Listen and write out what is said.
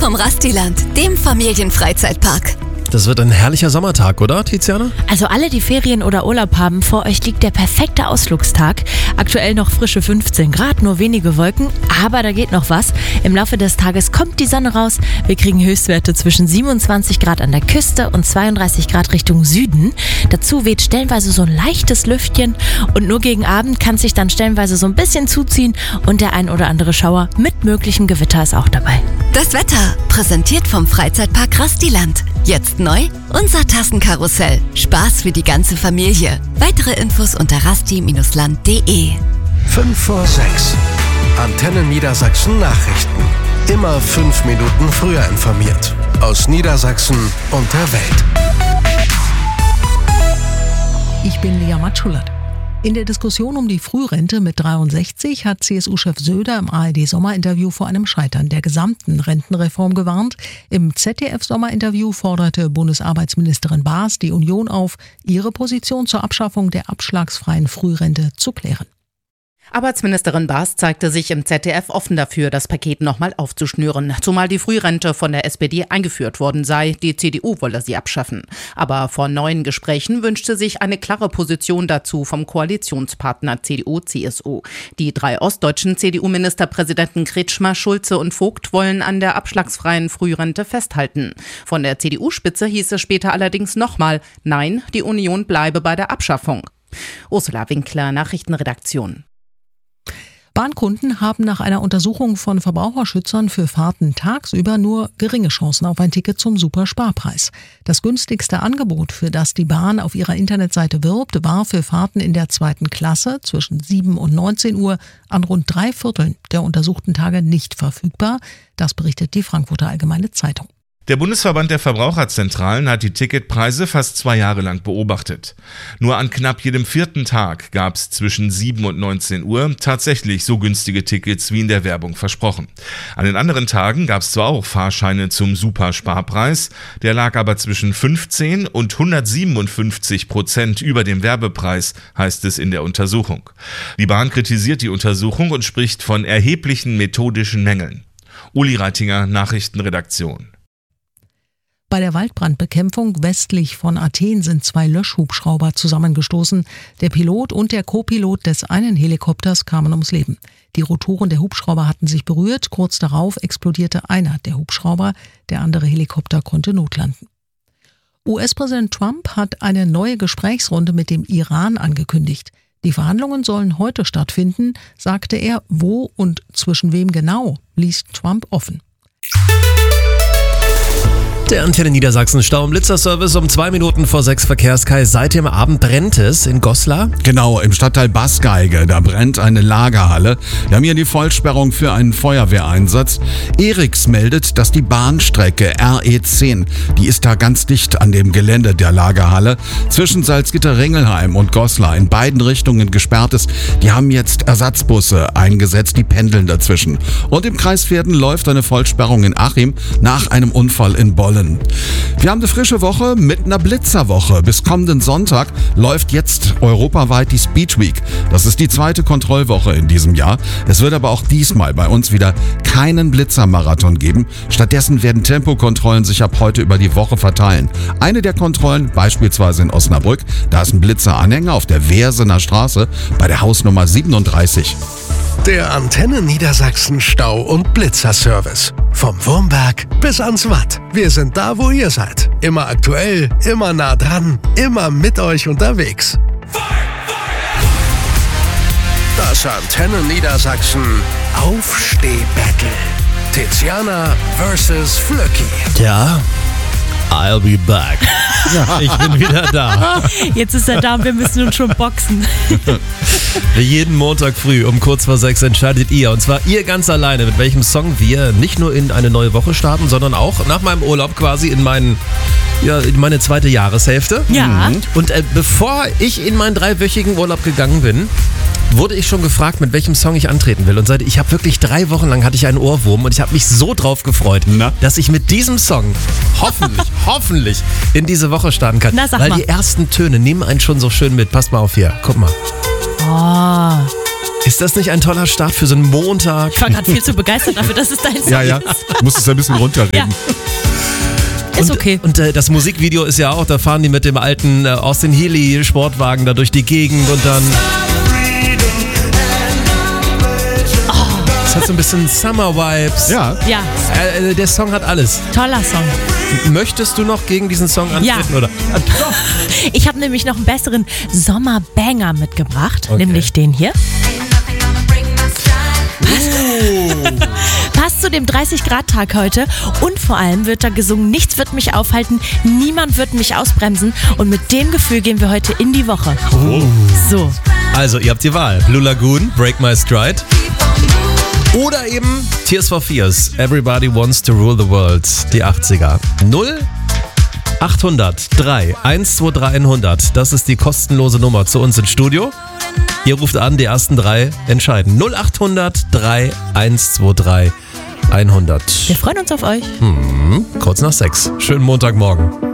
vom Rastiland, dem Familienfreizeitpark. Das wird ein herrlicher Sommertag, oder, Tiziana? Also alle, die Ferien oder Urlaub haben, vor euch liegt der perfekte Ausflugstag. Aktuell noch frische 15 Grad, nur wenige Wolken, aber da geht noch was. Im Laufe des Tages kommt die Sonne raus. Wir kriegen Höchstwerte zwischen 27 Grad an der Küste und 32 Grad Richtung Süden. Dazu weht stellenweise so ein leichtes Lüftchen und nur gegen Abend kann sich dann stellenweise so ein bisschen zuziehen und der ein oder andere Schauer mit möglichem Gewitter ist auch dabei. Das Wetter, präsentiert vom Freizeitpark Rastiland. Jetzt neu, unser Tassenkarussell. Spaß für die ganze Familie. Weitere Infos unter rasti-land.de. 5 vor 6. Antenne Niedersachsen Nachrichten. Immer 5 Minuten früher informiert. Aus Niedersachsen und der Welt. Ich bin Lea Matschulat. In der Diskussion um die Frührente mit 63 hat CSU-Chef Söder im ARD-Sommerinterview vor einem Scheitern der gesamten Rentenreform gewarnt. Im ZDF-Sommerinterview forderte Bundesarbeitsministerin Baas die Union auf, ihre Position zur Abschaffung der abschlagsfreien Frührente zu klären. Arbeitsministerin Baas zeigte sich im ZDF offen dafür, das Paket nochmal aufzuschnüren, zumal die Frührente von der SPD eingeführt worden sei. Die CDU wolle sie abschaffen. Aber vor neuen Gesprächen wünschte sich eine klare Position dazu vom Koalitionspartner CDU-CSU. Die 3 ostdeutschen CDU-Ministerpräsidenten Kretschmer, Schulze und Vogt wollen an der abschlagsfreien Frührente festhalten. Von der CDU-Spitze hieß es später allerdings nochmal, nein, die Union bleibe bei der Abschaffung. Ursula Winkler, Nachrichtenredaktion. Bahnkunden haben nach einer Untersuchung von Verbraucherschützern für Fahrten tagsüber nur geringe Chancen auf ein Ticket zum Supersparpreis. Das günstigste Angebot, für das die Bahn auf ihrer Internetseite wirbt, war für Fahrten in der 2. Klasse zwischen 7 und 19 Uhr an rund 3/4 der untersuchten Tage nicht verfügbar. Das berichtet die Frankfurter Allgemeine Zeitung. Der Bundesverband der Verbraucherzentralen hat die Ticketpreise fast 2 Jahre lang beobachtet. Nur an knapp jedem 4. Tag gab es zwischen 7 und 19 Uhr tatsächlich so günstige Tickets wie in der Werbung versprochen. An den anderen Tagen gab es zwar auch Fahrscheine zum Supersparpreis, der lag aber zwischen 15 und 157% über dem Werbepreis, heißt es in der Untersuchung. Die Bahn kritisiert die Untersuchung und spricht von erheblichen methodischen Mängeln. Uli Reitinger, Nachrichtenredaktion. Bei der Waldbrandbekämpfung westlich von Athen sind 2 Löschhubschrauber zusammengestoßen. Der Pilot und der Co-Pilot des einen Helikopters kamen ums Leben. Die Rotoren der Hubschrauber hatten sich berührt. Kurz darauf explodierte einer der Hubschrauber. Der andere Helikopter konnte notlanden. US-Präsident Trump hat eine neue Gesprächsrunde mit dem Iran angekündigt. Die Verhandlungen sollen heute stattfinden, sagte er. Wo und zwischen wem genau, ließ Trump offen. Der Antenne Niedersachsen Stau- und Blitzerservice um 2 Minuten vor 6 Verkehrskai. Seit dem Abend brennt es in Goslar. Genau, im Stadtteil Baßgeige, da brennt eine Lagerhalle. Wir haben hier die Vollsperrung für einen Feuerwehreinsatz. Eriks meldet, dass die Bahnstrecke RE10, die ist da ganz dicht an dem Gelände der Lagerhalle, zwischen Salzgitter-Ringelheim und Goslar in beiden Richtungen gesperrt ist. Die haben jetzt Ersatzbusse eingesetzt, die pendeln dazwischen. Und im Kreis Verden läuft eine Vollsperrung in Achim nach einem Unfall in Bollen. Wir haben eine frische Woche mit einer Blitzerwoche. Bis kommenden Sonntag läuft jetzt europaweit die Speed Week. Das ist die 2. Kontrollwoche in diesem Jahr. Es wird aber auch diesmal bei uns wieder keinen Blitzermarathon geben. Stattdessen werden Tempokontrollen sich ab heute über die Woche verteilen. Eine der Kontrollen, beispielsweise in Osnabrück, da ist ein Blitzeranhänger auf der Wehrsener Straße bei der Hausnummer 37. Der Antenne Niedersachsen Stau- und Blitzerservice. Vom Wurmberg bis ans Watt. Wir sind da, wo ihr seid. Immer aktuell, immer nah dran, immer mit euch unterwegs. Das Antenne Niedersachsen Aufsteh-Battle. Tiziana versus Flöcki. Ja, I'll be back. Ich bin wieder da. Jetzt ist er da und wir müssen uns schon boxen. Jeden Montag früh um kurz vor 6 entscheidet ihr, und zwar ihr ganz alleine, mit welchem Song wir nicht nur in eine neue Woche starten, sondern auch nach meinem Urlaub quasi in meine 2. Jahreshälfte. Ja. Und bevor ich in meinen 3-wöchigen Urlaub gegangen bin, wurde ich schon gefragt, mit welchem Song ich antreten will. Und ich habe wirklich 3 Wochen lang hatte ich einen Ohrwurm und ich habe mich so drauf gefreut, dass ich mit diesem Song hoffentlich in diese Woche starten kann. Na, sag weil mal. die ersten Töne nehmen einen schon so schön mit. Passt mal auf hier, guck mal. Oh. Ist das nicht ein toller Start für so einen Montag? Ich war gerade viel zu begeistert dafür, dass es dein Song Ja. ist. Muss es ein bisschen runterreden. Ja. Ist okay. Und das Musikvideo ist ja auch, da fahren die mit dem alten Austin Healey Sportwagen da durch die Gegend und dann... Das hat so ein bisschen Summer-Vibes. Ja. Ja, Der Song hat alles. toller Song. Möchtest du noch gegen diesen Song antreten? Ja. Oder? Ich habe nämlich noch einen besseren Sommerbanger mitgebracht, Okay. nämlich den hier. Passt zu dem 30-Grad-Tag heute und vor allem wird da gesungen, nichts wird mich aufhalten, niemand wird mich ausbremsen und mit dem Gefühl gehen wir heute in die Woche. So. Also, ihr habt die Wahl. Blue Lagoon, Break My Stride. Oder eben Tears for Fears, Everybody Wants to Rule the World, die 80er. 0800 3 123 100. Das ist die kostenlose Nummer zu uns ins Studio. Ihr ruft an, die ersten 3 entscheiden. 0800 3 123 100. Wir freuen uns auf euch. Kurz nach 6. Schönen Montagmorgen.